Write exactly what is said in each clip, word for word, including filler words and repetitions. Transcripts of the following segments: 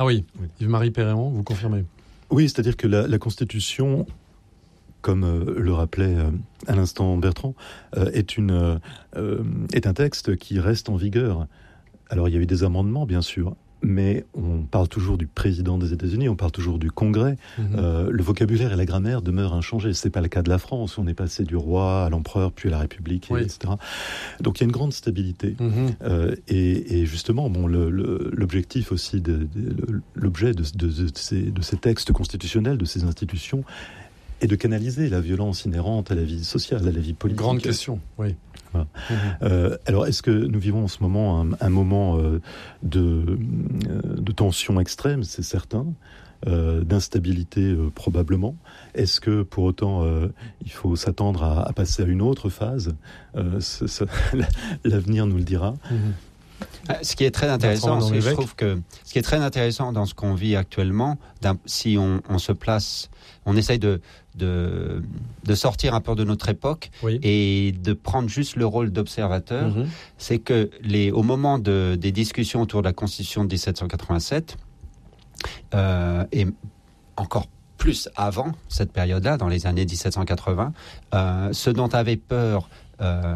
Ah oui, Yves-Marie Péréon, vous confirmez? Oui, c'est-à-dire que la, la Constitution, comme euh, le rappelait euh, à l'instant Bertrand, euh, est, une, euh, est un texte qui reste en vigueur. Alors il y a eu des amendements, bien sûr, mais on parle toujours du président des États-Unis, on parle toujours du Congrès. Mmh. Euh, le vocabulaire et la grammaire demeurent inchangés. C'est pas le cas de la France, où on est passé du roi à l'empereur, puis à la République, et, oui. et cetera. Donc il y a une grande stabilité. Mmh. Euh, et, et justement, bon, le, le, l'objectif aussi, de, de, l'objet de, de, de, ces, de ces textes constitutionnels, de ces institutions, est de canaliser la violence inhérente à la vie sociale, à la vie politique. Grande question, oui. Voilà. Mmh. Euh, alors, est-ce que nous vivons en ce moment un, un moment euh, de, euh, de tension extrême? C'est certain. Euh, d'instabilité, euh, probablement. Est-ce que, pour autant, euh, il faut s'attendre à, à passer à une autre phase? euh, ça, ça, L'avenir nous le dira. Mmh. Ce qui est très intéressant, c'est, je trouve que ce qui est très intéressant dans ce qu'on vit actuellement, si on, on se place, on essaye de, de, de sortir un peu de notre époque, oui. et de prendre juste le rôle d'observateur, mmh. c'est que les, au moment de, des discussions autour de la Constitution de dix-sept cent quatre-vingt-sept, euh, et encore plus avant cette période-là, dans les années dix-sept cent quatre-vingts, euh, ce dont avait peur euh,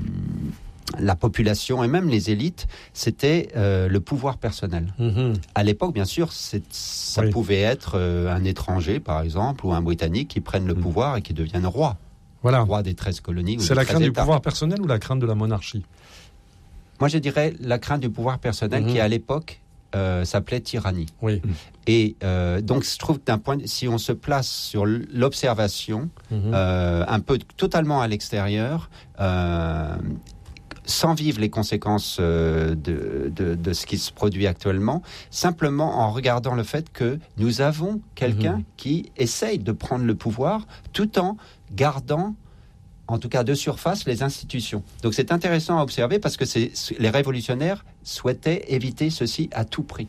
la population et même les élites, c'était euh, le pouvoir personnel. Mmh. À l'époque, bien sûr, c'est, ça oui. pouvait être euh, un étranger, par exemple, ou un Britannique qui prenne le mmh. pouvoir et qui devienne roi. Voilà. Roi des treize colonies. C'est la crainte États. Du pouvoir personnel ou la crainte de la monarchie? Moi, je dirais la crainte du pouvoir personnel mmh. qui, à l'époque, euh, s'appelait tyrannie. Oui. Et euh, donc, je trouve que d'un point, si on se place sur l'observation, mmh. euh, un peu totalement à l'extérieur, euh, sans vivre les conséquences euh, de, de, de ce qui se produit actuellement, simplement en regardant le fait que nous avons quelqu'un mmh. qui essaye de prendre le pouvoir tout en gardant, en tout cas de surface, les institutions. Donc c'est intéressant à observer parce que c'est, les révolutionnaires souhaitaient éviter ceci à tout prix.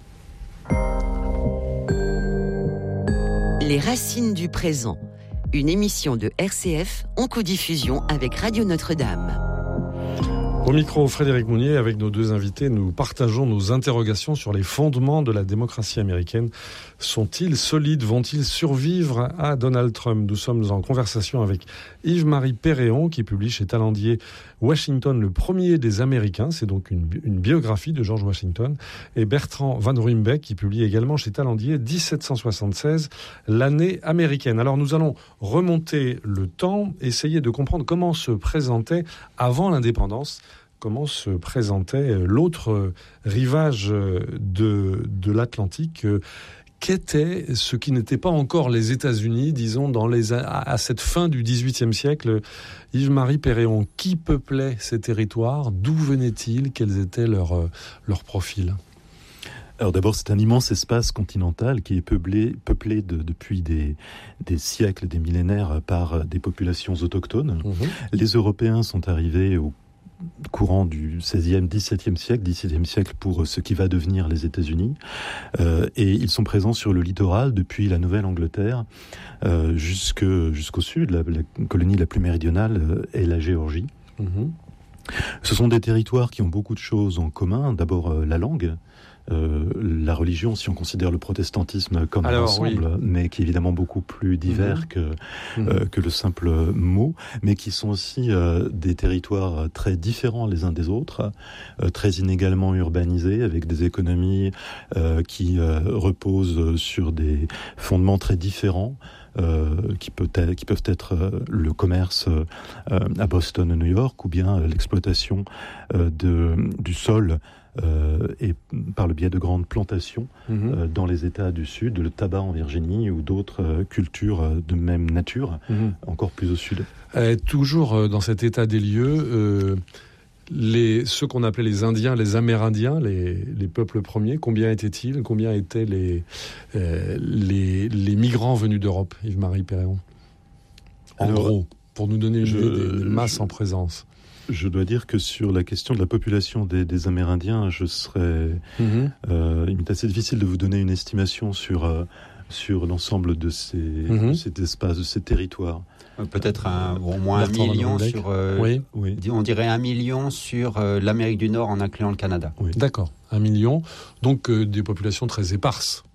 Les racines du présent, une émission de R C F en codiffusion avec Radio Notre-Dame. Au micro, Frédéric Mounier, avec nos deux invités, nous partageons nos interrogations sur les fondements de la démocratie américaine. Sont-ils solides? Vont-ils survivre à Donald Trump? Nous sommes en conversation avec Yves-Marie Péréon, qui publie chez Talendier Washington, le premier des Américains. C'est donc une, une biographie de George Washington. Et Bertrand Van Ruymbeck, qui publie également chez Talendier dix-sept cent soixante-seize, l'année américaine. Alors nous allons remonter le temps, essayer de comprendre comment se présentait avant l'indépendance, comment se présentait l'autre rivage de, de l'Atlantique, qu'était ce qui n'était pas encore les États-Unis, disons, dans les, à, à cette fin du dix-huitième siècle. Yves-Marie Péréon, qui peuplait ces territoires? D'où venaient-ils? Quels étaient leurs leur profils? Alors d'abord, c'est un immense espace continental qui est peuplé, peuplé de, depuis des, des siècles, des millénaires par des populations autochtones. Mmh. Les Européens sont arrivés au courant du seizième, dix-septième siècle, dix-septième siècle pour ce qui va devenir les États-Unis. Euh, et ils sont présents sur le littoral depuis la Nouvelle-Angleterre euh, jusque, jusqu'au sud. La, la colonie la plus méridionale euh, est la Géorgie. Mmh. Ce sont des territoires qui ont beaucoup de choses en commun. D'abord, euh, la langue. Euh, la religion, si on considère le protestantisme comme Alors, un ensemble, oui. mais qui est évidemment beaucoup plus divers mmh. que, mmh. Euh, que le simple mot, mais qui sont aussi euh, des territoires très différents les uns des autres, euh, très inégalement urbanisés, avec des économies euh, qui euh, reposent sur des fondements très différents. Euh, qui, peut être, qui peuvent être euh, le commerce euh, à Boston, New York, ou bien euh, l'exploitation euh, de, du sol euh, et par le biais de grandes plantations mmh. euh, dans les États du Sud, le tabac en Virginie ou d'autres euh, cultures euh, de même nature, mmh. encore plus au Sud. Euh, toujours euh, dans cet état des lieux, euh, les, ceux qu'on appelait les Indiens, les Amérindiens, les, les peuples premiers, combien étaient-ils? Combien étaient les, euh, les, les migrants venus d'Europe, Yves-Marie Péréon? En Alors, gros, pour nous donner une je, idée des, des masses je, en présence. Je dois dire que sur la question de la population des, des Amérindiens, je serais... Mm-hmm. Euh, il m'est assez difficile de vous donner une estimation sur, euh, sur l'ensemble de ces, mm-hmm. de ces espaces, de ces territoires. Peut-être un, au moins un million sur... Euh, oui, oui. On dirait un million sur euh, l'Amérique du Nord en incluant le Canada. Oui. D'accord, un million. Donc euh, des populations très éparses.